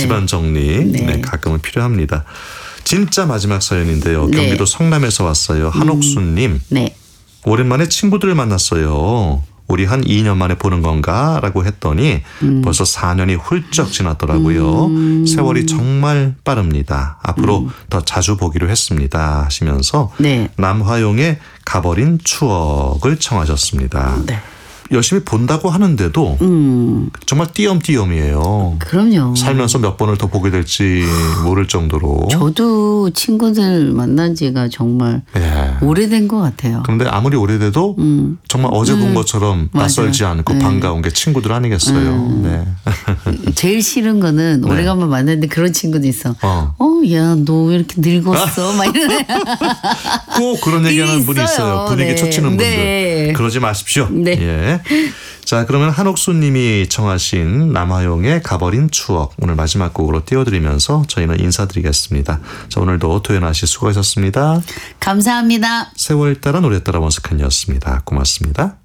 집안 정리 네, 가끔은 필요합니다. 진짜 마지막 사연인데요. 경기도 성남에서 왔어요. 한옥수님. 네. 오랜만에 친구들을 만났어요. 우리 한 2년 만에 보는 건가? 라고 했더니 벌써 4년이 훌쩍 지났더라고요. 세월이 정말 빠릅니다. 앞으로 더 자주 보기로 했습니다. 하시면서 남화용의 가버린 추억을 청하셨습니다. 네. 열심히 본다고 하는데도 정말 띄엄띄엄이에요. 그럼요. 살면서 몇 번을 더 보게 될지 모를 정도로. 저도 친구들 만난 지가 정말 오래된 것 같아요. 그런데 아무리 오래돼도 정말 어제 본 것처럼 낯설지 않고 반가운 게 친구들 아니겠어요. 네. 제일 싫은 거는 오래간만에 만났는데 그런 친구도 있어. 야, 너 왜 이렇게 늙었어? 막 이러네. 꼭 그런 얘기하는 분이 있어요. 분위기 촉치는 분들. 그러지 마십시오. 예. 자, 그러면 한옥수님이 청하신 남화용의 가버린 추억 오늘 마지막 곡으로 띄워드리면서 저희는 인사드리겠습니다. 자, 오늘도 도연아 씨 수고하셨습니다. 감사합니다. 세월 따라 노래 따라 원석한이었습니다. 고맙습니다.